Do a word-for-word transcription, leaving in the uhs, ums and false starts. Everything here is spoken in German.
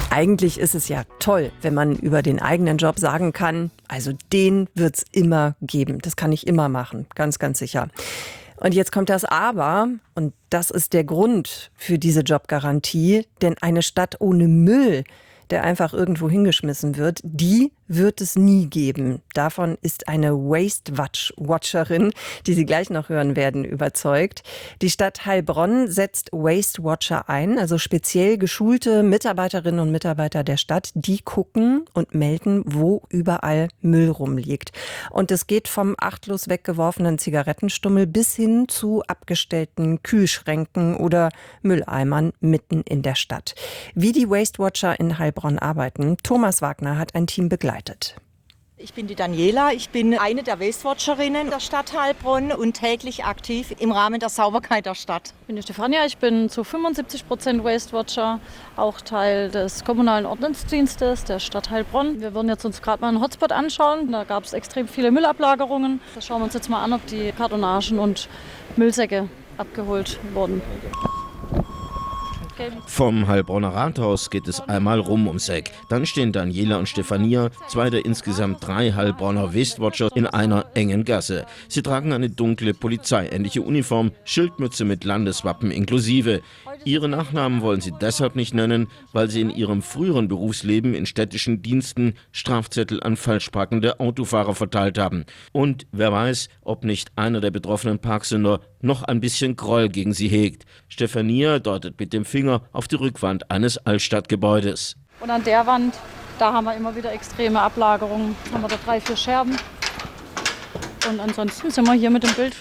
Eigentlich ist es ja toll, wenn man über den eigenen Job sagen kann, also den wird's immer geben. Das kann ich immer machen, ganz, ganz sicher. Und jetzt kommt das Aber, und das ist der Grund für diese Jobgarantie, denn eine Stadt ohne Müll, der einfach irgendwo hingeschmissen wird, die wird es nie geben. Davon ist eine Waste-Watcherin, die Sie gleich noch hören werden, überzeugt. Die Stadt Heilbronn setzt Waste-Watcher ein, also speziell geschulte Mitarbeiterinnen und Mitarbeiter der Stadt, die gucken und melden, wo überall Müll rumliegt. Und es geht vom achtlos weggeworfenen Zigarettenstummel bis hin zu abgestellten Kühlschränken oder Mülleimern mitten in der Stadt. Wie die Waste-Watcher in Heilbronn arbeiten, Thomas Wagner hat ein Team begleitet. Ich bin die Daniela, ich bin eine der Waste-Watcherinnen der Stadt Heilbronn und täglich aktiv im Rahmen der Sauberkeit der Stadt. Ich bin die Stefania, ich bin zu fünfundsiebzig Prozent Waste-Watcher, auch Teil des kommunalen Ordnungsdienstes der Stadt Heilbronn. Wir würden jetzt uns gerade mal einen Hotspot anschauen, da gab es extrem viele Müllablagerungen. Da schauen wir uns jetzt mal an, ob die Kartonagen und Müllsäcke abgeholt wurden. Vom Heilbronner Rathaus geht es einmal rum ums Eck. Dann stehen Daniela und Stefania, zwei der insgesamt drei Heilbronner Waste-Watcher, in einer engen Gasse. Sie tragen eine dunkle polizeiähnliche Uniform, Schildmütze mit Landeswappen inklusive. Ihre Nachnamen wollen sie deshalb nicht nennen, weil sie in ihrem früheren Berufsleben in städtischen Diensten Strafzettel an falschparkende Autofahrer verteilt haben. Und wer weiß, ob nicht einer der betroffenen Parksünder noch ein bisschen Groll gegen sie hegt. Stefania deutet mit dem Finger auf die Rückwand eines Altstadtgebäudes. Und an der Wand, da haben wir immer wieder extreme Ablagerungen. Da haben wir da drei, vier Scherben. Und ansonsten sind wir hier mit dem Bild